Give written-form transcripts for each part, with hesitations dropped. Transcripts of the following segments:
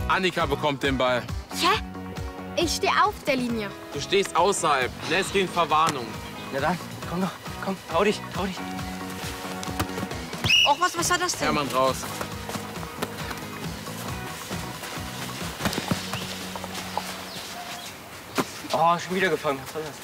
Annika bekommt den Ball. Hä? Ich stehe auf der Linie. Du stehst außerhalb. Nesrin, Verwarnung. Na dann, komm doch. Komm, trau dich, trau dich. Och, was war das denn? Hermann raus. Oh, schon wieder gefangen. Was soll das?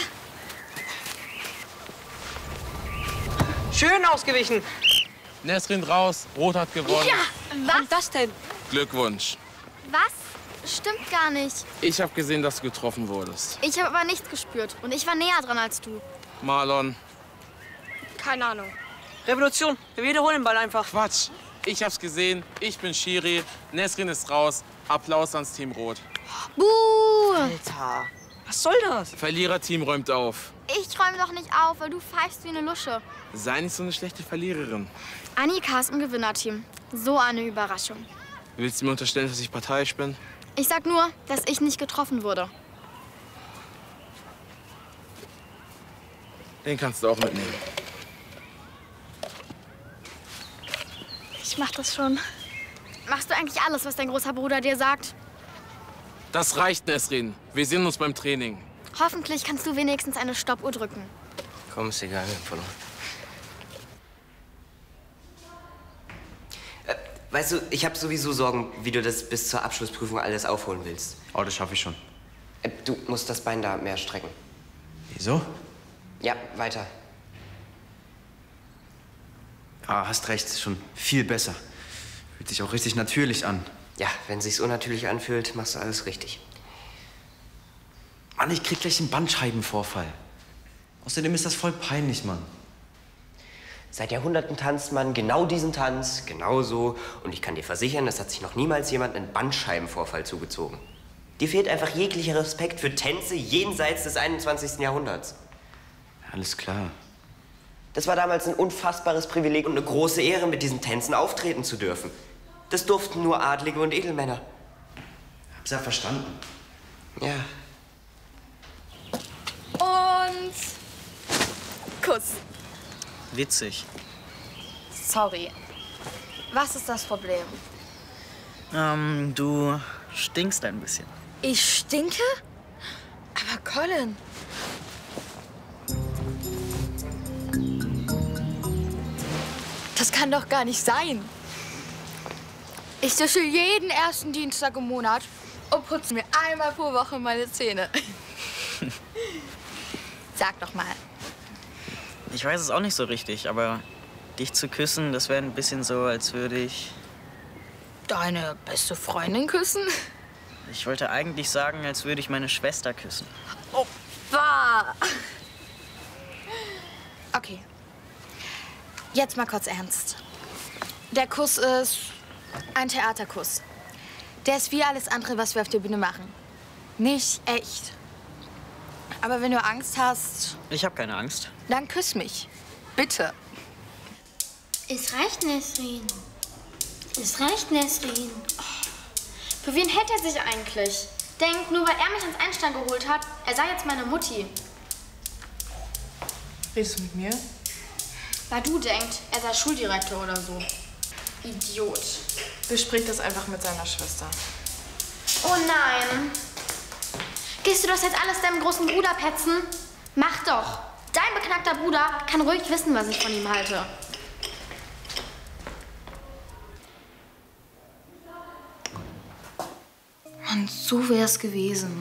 Schön ausgewichen. Nesrin raus. Rot hat gewonnen. Ja, Was ist das denn? Glückwunsch. was? Stimmt gar nicht. Ich habe gesehen, dass du getroffen wurdest. Ich habe aber nichts gespürt. Und ich war näher dran als du. Marlon. Keine Ahnung. Revolution. Wir wiederholen den Ball einfach. Quatsch. Ich hab's gesehen. Ich bin Schiri. Nesrin ist raus. Applaus ans Team Rot. Buh! Alter, was soll das? Verliererteam räumt auf. Ich räume doch nicht auf, weil du pfeifst wie eine Lusche. Sei nicht so eine schlechte Verliererin. Annika ist im Gewinnerteam. So eine Überraschung. Willst du mir unterstellen, dass ich parteiisch bin? Ich sag nur, dass ich nicht getroffen wurde. Den kannst du auch mitnehmen. Ich mach das schon. Machst du eigentlich alles, was dein großer Bruder dir sagt? Das reicht, Nesrin. Wir sehen uns beim Training. Hoffentlich kannst du wenigstens eine Stoppuhr drücken. Komm, ist egal, wir haben verloren. Weißt du, ich habe sowieso Sorgen, wie du das bis zur Abschlussprüfung alles aufholen willst. Oh, das schaffe ich schon. Du musst das Bein da mehr strecken. Wieso? Ja, weiter. Ah, hast recht, ist schon viel besser. Fühlt sich auch richtig natürlich an. Ja, wenn sich's unnatürlich anfühlt, machst du alles richtig. Mann, ich krieg gleich einen Bandscheibenvorfall. Außerdem ist das voll peinlich, Mann. Seit Jahrhunderten tanzt man genau diesen Tanz, genau so. Und ich kann dir versichern, es hat sich noch niemals jemand einen Bandscheibenvorfall zugezogen. Dir fehlt einfach jeglicher Respekt für Tänze jenseits des 21. Jahrhunderts. Alles klar. Das war damals ein unfassbares Privileg und eine große Ehre, mit diesen Tänzen auftreten zu dürfen. Das durften nur Adlige und Edelmänner. Hab's ja verstanden. Ja. Und Kuss. Witzig. Sorry. Was ist das Problem? Du stinkst ein bisschen. Ich stinke? Aber Colin. Das kann doch gar nicht sein. Ich dusche jeden ersten Dienstag im Monat und putze mir einmal pro Woche meine Zähne. Sag doch mal. Ich weiß es auch nicht so richtig, aber dich zu küssen, das wäre ein bisschen so, als würde ich... Deine beste Freundin küssen? Ich wollte eigentlich sagen, als würde ich meine Schwester küssen. Oppa! Okay. Jetzt mal kurz ernst. Der Kuss ist ein Theaterkuss. Der ist wie alles andere, was wir auf der Bühne machen. Nicht echt. Aber wenn du Angst hast, Ich habe keine Angst. dann küss mich. Bitte. Es reicht, Nesrin. Es reicht, Nesrin. Für wen hält er sich eigentlich? Denkt, nur weil er mich ans Einstein geholt hat, er sei jetzt meine Mutti. Redest du mit mir? Weil du denkt, er sei Schuldirektor oder so. Idiot. Besprich das einfach mit seiner Schwester. Oh nein. Gehst du das jetzt alles deinem großen Bruder petzen? Mach doch. Dein beknackter Bruder kann ruhig wissen, was ich von ihm halte. Mann, so wär's gewesen.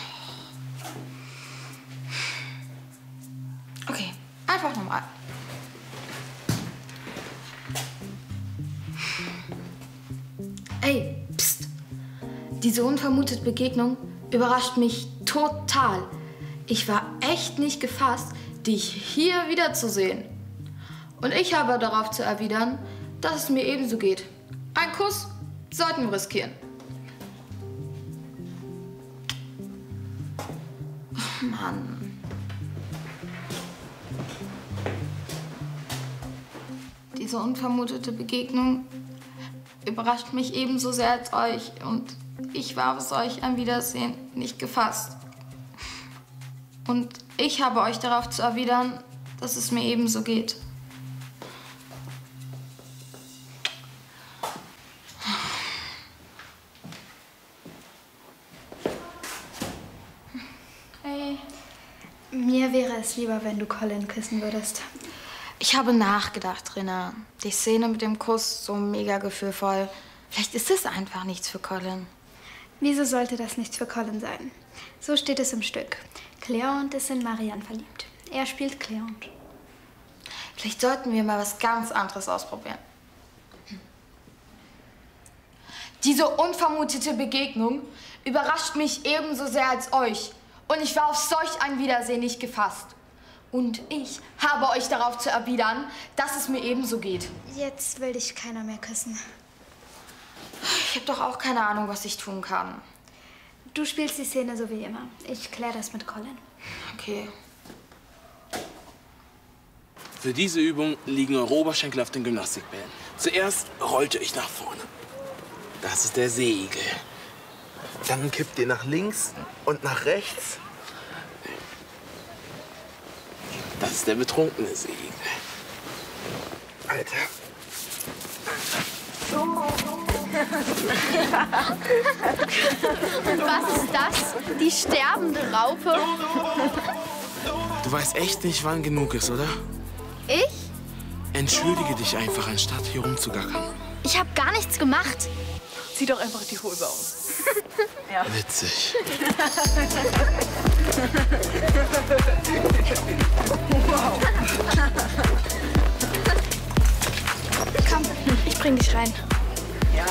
Okay, einfach nochmal. Ey, pst. Diese unvermutete Begegnung überrascht mich total. Ich war echt nicht gefasst, dich hier wiederzusehen. Und ich habe darauf zu erwidern, dass es mir ebenso geht. Ein Kuss sollten wir riskieren. Oh Mann. Diese unvermutete Begegnung überrascht mich ebenso sehr als euch. Und ich war auf solch ein Wiedersehen nicht gefasst. Und ich habe euch darauf zu erwidern, dass es mir ebenso geht. wäre es lieber, wenn du Colin küssen würdest. Ich habe nachgedacht, Rinna. Die Szene mit dem Kuss, so mega gefühlvoll. Vielleicht ist es einfach nichts für Colin. Wieso sollte das nichts für Colin sein? So steht es im Stück. Cléante ist in Marianne verliebt. Er spielt Cléante. Vielleicht sollten wir mal was ganz anderes ausprobieren. Diese unvermutete Begegnung überrascht mich ebenso sehr als euch. Und ich war auf solch ein Wiedersehen nicht gefasst. Und ich habe euch darauf zu erwidern, dass es mir ebenso geht. Jetzt will dich keiner mehr küssen. Ich habe doch auch keine Ahnung, was ich tun kann. Du spielst die Szene so wie immer. Ich kläre das mit Colin. Okay. Für diese Übung liegen eure Oberschenkel auf den Gymnastikbällen. Zuerst rollt ihr euch nach vorne. Das ist der Seeigel. Dann kippt ihr nach links und nach rechts. Das ist der betrunkene Seeigel. Alter. Und was ist das? Die sterbende Raupe? Du weißt echt nicht, wann genug ist, oder? Ich? Entschuldige dich einfach, anstatt hier rumzugackern. Ich habe gar nichts gemacht. Zieh doch einfach die Hose aus. Witzig. Komm, ich bring dich rein. Ja.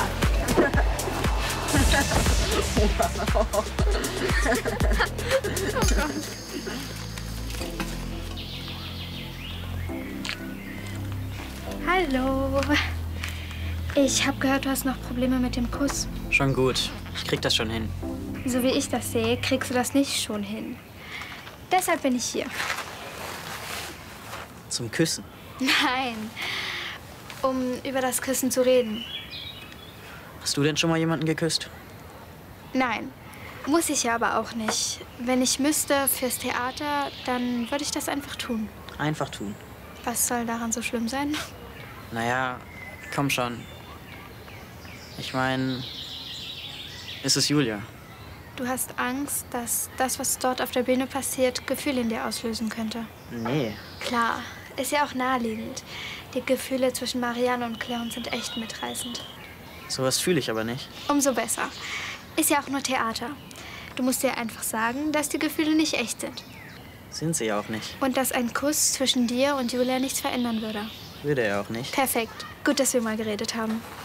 Hallo. Ich habe gehört, du hast noch Probleme mit dem Kuss. Schon gut. Ich krieg das schon hin. So wie ich das sehe, kriegst du das nicht schon hin. Deshalb bin ich hier. Zum Küssen. Nein, um über das Küssen zu reden. Hast du denn schon mal jemanden geküsst? Nein, muss ich ja aber auch nicht. Wenn ich müsste fürs Theater, dann würde ich das einfach tun. Einfach tun. Was soll daran so schlimm sein? Naja, komm schon. Ich meine, es ist Julia. Du hast Angst, dass das, was dort auf der Bühne passiert, Gefühle in dir auslösen könnte. Nee. Klar, ist ja auch naheliegend. Die Gefühle zwischen Marianne und Cléante sind echt mitreißend. Sowas fühle ich aber nicht. Umso besser. Ist ja auch nur Theater. Du musst dir einfach sagen, dass die Gefühle nicht echt sind. Sind sie ja auch nicht. Und dass ein Kuss zwischen dir und Julia nichts verändern würde. Würde er auch nicht. Perfekt. Gut, dass wir mal geredet haben.